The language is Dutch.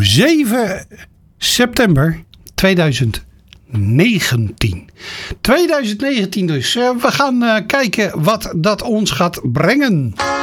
7 september 2019. 2019 dus. We gaan kijken wat dat ons gaat brengen.